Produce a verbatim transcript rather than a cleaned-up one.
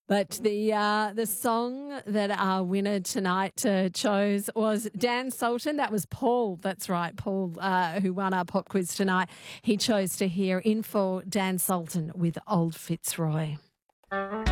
But the uh, the song that our winner tonight uh, chose was Dan Sultan. That was Paul. That's right, Paul, uh, who won our pop quiz tonight. He chose to hear In For Dan Sultan with Old Fitzroy.